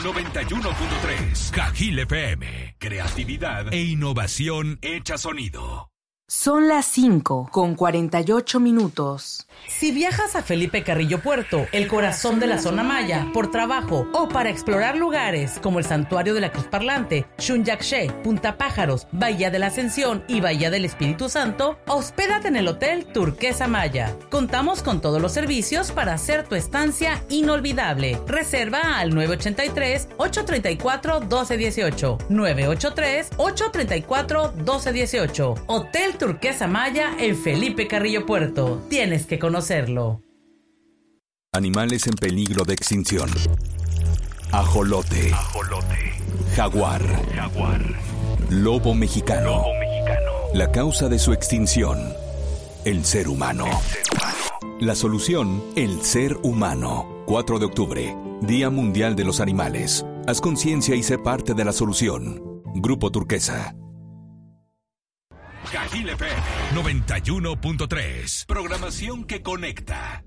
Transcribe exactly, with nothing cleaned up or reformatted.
noventa y uno punto tres. Cajil F M. Creatividad e innovación hecha sonido. Son las cinco con cuarenta y ocho minutos. Si viajas a Felipe Carrillo Puerto, el corazón de la zona maya, por trabajo o para explorar lugares como el Santuario de la Cruz Parlante, Xunyaxché, Punta Pájaros, Bahía de la Ascensión y Bahía del Espíritu Santo, hospédate en el Hotel Turquesa Maya. Contamos con todos los servicios para hacer tu estancia inolvidable. Reserva al nueve ocho tres, ocho tres cuatro, uno dos uno ocho, nueve ocho tres, ocho tres cuatro, uno dos uno ocho. Hotel Turquesa Maya en Felipe Carrillo Puerto. Tienes que conocerlo. Animales en peligro de extinción. Ajolote. Ajolote. Jaguar. Jaguar. Lobo mexicano. Lobo mexicano. La causa de su extinción. El ser humano. El ser humano. La solución, el ser humano. cuatro de octubre, Día Mundial de los Animales. Haz conciencia y sé parte de la solución. Grupo Turquesa. Cajil F M noventa y uno punto tres. Programación que conecta.